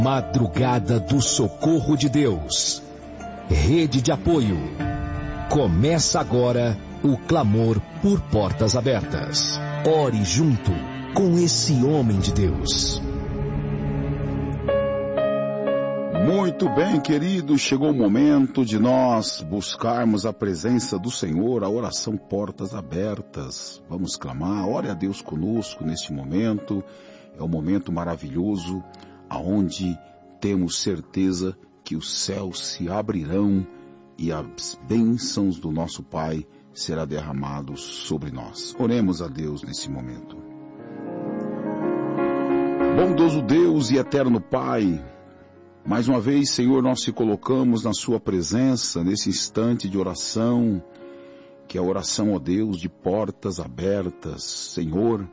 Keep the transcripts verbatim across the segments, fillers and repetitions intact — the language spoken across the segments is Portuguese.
Madrugada do Socorro de Deus. Rede de apoio. Começa agora o clamor por portas abertas. Ore junto com esse homem de Deus. Muito bem, queridos, chegou o momento de nós buscarmos a presença do Senhor, a oração portas abertas. Vamos clamar, ore a Deus conosco neste momento. É um momento maravilhoso, aonde temos certeza que os céus se abrirão e as bênçãos do nosso Pai serão derramadas sobre nós. Oremos a Deus nesse momento. Bondoso Deus e eterno Pai, mais uma vez, Senhor, nós te colocamos na sua presença, nesse instante de oração, que é a oração, ó Deus, de portas abertas. Senhor,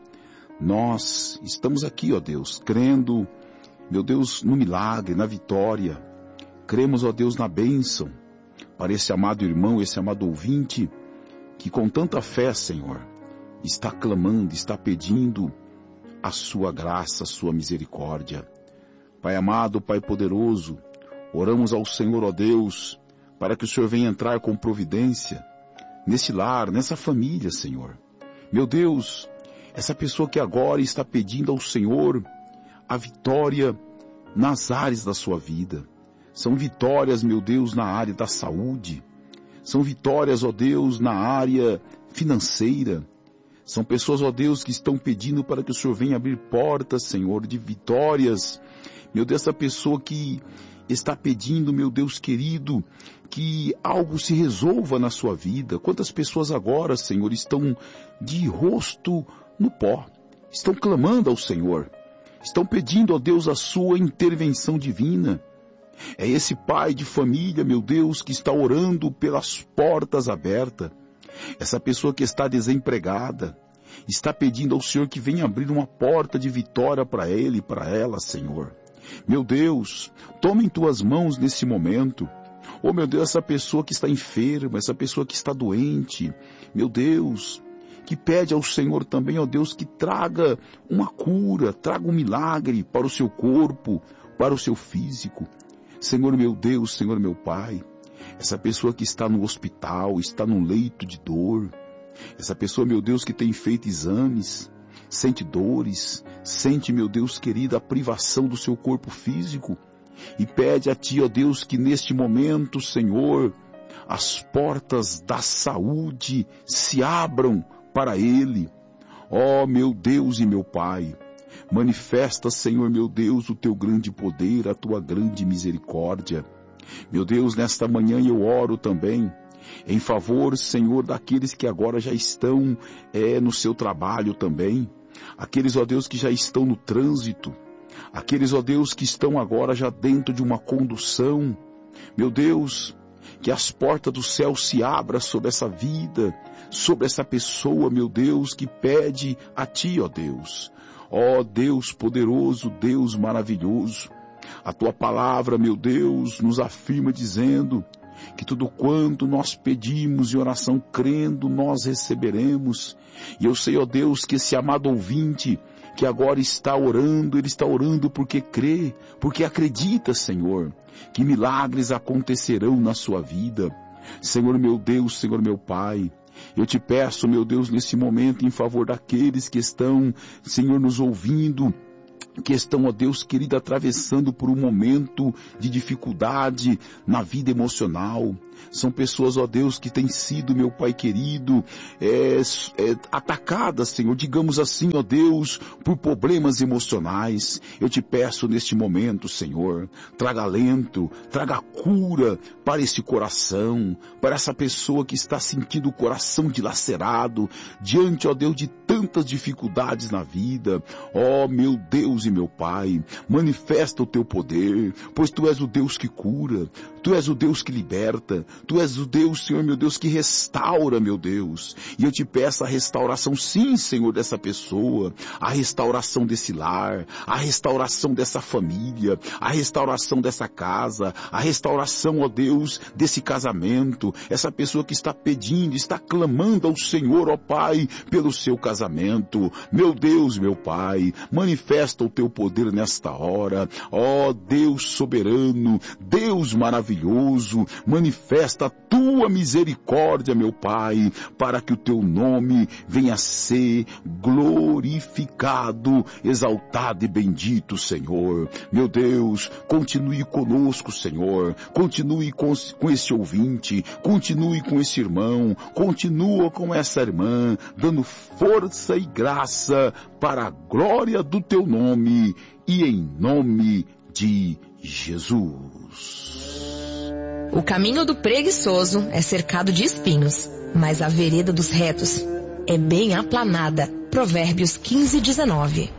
nós estamos aqui, ó Deus, crendo, meu Deus, no milagre, na vitória. Cremos, ó Deus, na bênção para esse amado irmão, esse amado ouvinte, que com tanta fé, Senhor, está clamando, está pedindo a sua graça, a sua misericórdia. Pai amado, Pai poderoso, oramos ao Senhor, ó Deus, para que o Senhor venha entrar com providência nesse lar, nessa família, Senhor. Meu Deus, essa pessoa que agora está pedindo ao Senhor a vitória nas áreas da sua vida. São vitórias, meu Deus, na área da saúde. São vitórias, ó Deus, na área financeira. São pessoas, ó Deus, que estão pedindo para que o Senhor venha abrir portas, Senhor, de vitórias. Meu Deus, essa pessoa que está pedindo, meu Deus querido, que algo se resolva na sua vida. Quantas pessoas agora, Senhor, estão de rosto no pó, estão clamando ao Senhor, estão pedindo a Deus a sua intervenção divina. É esse pai de família, meu Deus, que está orando pelas portas abertas. Essa pessoa que está desempregada, está pedindo ao Senhor que venha abrir uma porta de vitória para ele e para ela, Senhor. Meu Deus, toma em tuas mãos nesse momento. Oh, meu Deus, essa pessoa que está enferma, essa pessoa que está doente, meu Deus, que pede ao Senhor também, ó Deus, que traga uma cura, traga um milagre para o seu corpo, para o seu físico. Senhor meu Deus, Senhor meu Pai, essa pessoa que está no hospital, está num leito de dor, essa pessoa, meu Deus, que tem feito exames, sente dores, sente, meu Deus querido, a privação do seu corpo físico, e pede a Ti, ó Deus, que neste momento, Senhor, as portas da saúde se abram para ele. Ó meu Deus e meu Pai, manifesta, Senhor meu Deus, o Teu grande poder, a Tua grande misericórdia. Meu Deus, nesta manhã eu oro também em favor, Senhor, daqueles que agora já estão é, no seu trabalho também, aqueles, ó Deus, que já estão no trânsito, aqueles, ó Deus, que estão agora já dentro de uma condução. Meu Deus, que as portas do céu se abram sobre essa vida, sobre essa pessoa, meu Deus, que pede a Ti, ó Deus. Ó Deus poderoso, Deus maravilhoso, a Tua palavra, meu Deus, nos afirma dizendo que tudo quanto nós pedimos em oração crendo, nós receberemos. E eu sei, ó Deus, que esse amado ouvinte que agora está orando, ele está orando porque crê, porque acredita, Senhor, que milagres acontecerão na sua vida. Senhor meu Deus, Senhor meu Pai, eu te peço, meu Deus, nesse momento, em favor daqueles que estão, Senhor, nos ouvindo, que estão, ó Deus querido, atravessando por um momento de dificuldade na vida emocional. São pessoas, ó Deus, que têm sido, meu Pai querido, é, é, atacadas, Senhor, digamos assim, ó Deus, por problemas emocionais. Eu te peço neste momento, Senhor, traga alento, traga cura para esse coração, para essa pessoa que está sentindo o coração dilacerado, diante, ó Deus, de tantas dificuldades na vida. Ó meu Deus e meu Pai, manifesta o Teu poder, pois Tu és o Deus que cura, Tu Tu és o Deus que liberta. Tu és o Deus, Senhor, meu Deus, que restaura, meu Deus. E eu te peço a restauração, sim, Senhor, dessa pessoa, a restauração desse lar, a restauração dessa família, a restauração dessa casa, a restauração, ó Deus, desse casamento. Essa pessoa que está pedindo, está clamando ao Senhor, ó Pai, pelo seu casamento. Meu Deus, meu Pai, manifesta o teu poder nesta hora. Ó Deus soberano, Deus maravilhoso, manifesta a tua misericórdia, meu Pai, para que o teu nome venha a ser glorificado, exaltado e bendito, Senhor. Meu Deus, continue conosco, Senhor. Continue com, com esse ouvinte, continue com esse irmão, continua com essa irmã, dando força e graça para a glória do teu nome e em nome de Jesus. O caminho do preguiçoso é cercado de espinhos, mas a vereda dos retos é bem aplanada. Provérbios quinze, dezenove.